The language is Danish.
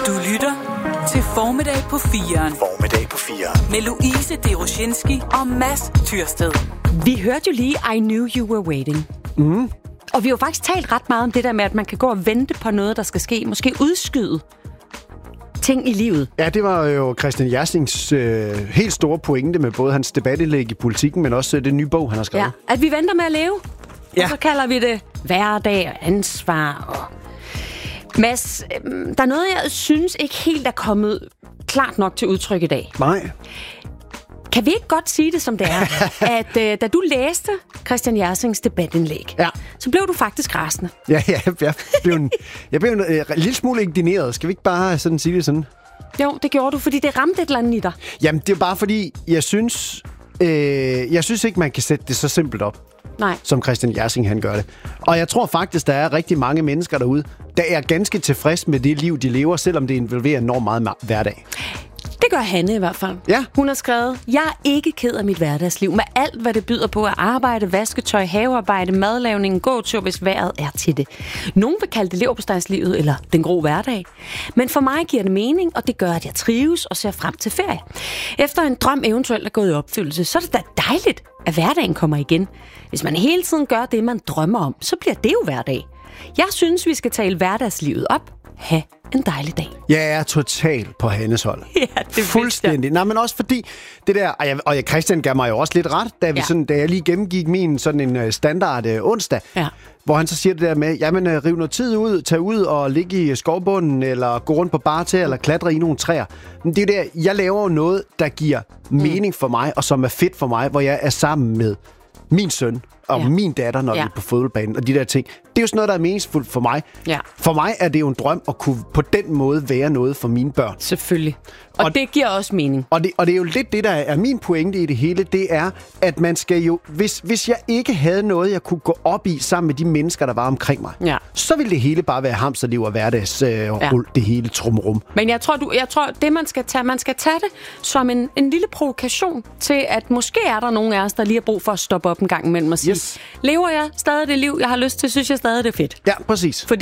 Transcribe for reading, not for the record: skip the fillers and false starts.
Du lytter til Formiddag på 4'eren. Formiddag på 4'eren. Med Louise Deroshinski og Mads Tyrsted. Vi hørte jo lige I Knew You Were Waiting. Mm. Og vi har jo faktisk talt ret meget om det der med, at man kan gå og vente på noget, der skal ske. Måske udskyde ting i livet. Ja, det var jo Christian Jersings helt store pointe med både hans debatindlæg i Politikken, men også det nye bog, han har skrevet. Ja, at vi venter med at leve. Ja. Og så kalder vi det hverdag og ansvar. Og Mads, der er noget, jeg synes ikke helt er kommet klart nok til udtryk i dag. Nej. Kan vi ikke godt sige det, som det er? At da du læste Christian Jersings debatindlæg, så blev du faktisk rasende. Ja, jeg blev en lille smule indigneret. Skal vi ikke bare sådan sige det sådan? Jo, det gjorde du, fordi det ramte et eller andet i dig. Jamen, det er bare fordi, jeg synes ikke, man kan sætte det så simpelt op. Nej. Som Christian Jersing, han gør det. Og jeg tror faktisk, der er rigtig mange mennesker derude, der er ganske tilfreds med det liv, de lever, selvom det involverer enormt meget hverdag. Det gør Hanne i hvert fald. Ja. Hun har skrevet, jeg er ikke ked af mit hverdagsliv, med alt, hvad det byder på at arbejde, vasketøj, havearbejde, madlavning, gåtur, hvis vejret er til det. Nogen vil kalde det leverpostejslivet eller den grå hverdag. Men for mig giver det mening, og det gør, at jeg trives og ser frem til ferie. Efter en drøm eventuelt er gået i opfyldelse, så er det da dejligt, at hverdagen kommer igen. Hvis man hele tiden gør det, man drømmer om, så bliver det jo hverdag. Jeg synes, vi skal tale hverdagslivet op. Ha' en dejlig dag. Jeg er totalt på Hannes hold. Ja, det fuldstændig. Nej, men også fordi det der, og Christian gav mig jo også lidt ret, da jeg lige gennemgik min sådan en standard onsdag, hvor han så siger det der med, jamen riv noget tid ud, tag ud og ligge i skovbunden, eller gå rundt på barter, eller klatre i nogle træer. Men det er der, jeg laver noget, der giver mening for mig, og som er fedt for mig, hvor jeg er sammen med min søn og min datter, når vi er på fodboldbanen, og de der ting. Det er jo sådan noget, der er meningsfuldt for mig. Ja. For mig er det jo en drøm at kunne på den måde være noget for mine børn. Selvfølgelig. Og det giver også mening. Og det er jo lidt det, der er min pointe i det hele, det er, at man skal jo... Hvis jeg ikke havde noget, jeg kunne gå op i sammen med de mennesker, der var omkring mig, så ville det hele bare være hamsterliv og hverdagsrull, det hele trumrum. Men jeg tror, det man skal tage det som en lille provokation til, at måske er der nogen af os, der lige har brug for at stoppe op en gang imellem og sige, lever jeg stadig det liv, jeg har lyst til, synes jeg stadig det er fedt. Ja, præcis. Fordi